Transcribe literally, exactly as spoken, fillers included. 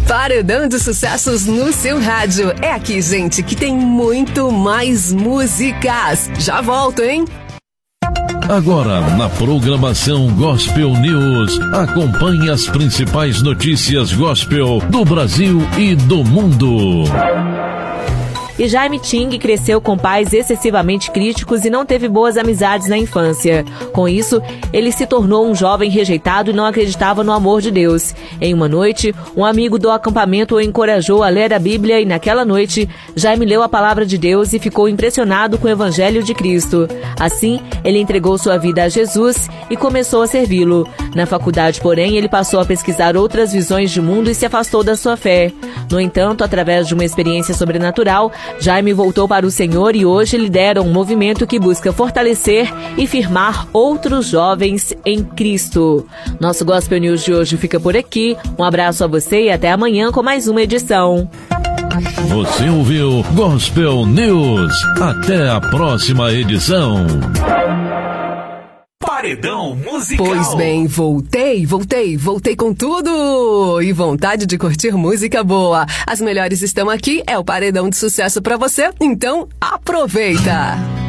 Paredão de sucessos no seu rádio. É aqui, gente, que tem muito mais músicas. Já volto, hein? Agora, na programação Gospel News, acompanhe as principais notícias gospel do Brasil e do mundo. E Jaime Ting cresceu com pais excessivamente críticos e não teve boas amizades na infância. Com isso, ele se tornou um jovem rejeitado e não acreditava no amor de Deus. Em uma noite, um amigo do acampamento o encorajou a ler a Bíblia e naquela noite, Jaime leu a palavra de Deus e ficou impressionado com o Evangelho de Cristo. Assim, ele entregou sua vida a Jesus e começou a servi-lo. Na faculdade, porém, ele passou a pesquisar outras visões de mundo e se afastou da sua fé. No entanto, através de uma experiência sobrenatural, Jaime voltou para o Senhor e hoje lidera um movimento que busca fortalecer e firmar outros jovens em Cristo. Nosso Gospel News de hoje fica por aqui. Um abraço a você e até amanhã com mais uma edição. Você ouviu Gospel News. Até a próxima edição. Paredão Musical. Pois bem, voltei, voltei, voltei com tudo e vontade de curtir música boa. As melhores estão aqui, é o Paredão de Sucesso pra você, então aproveita!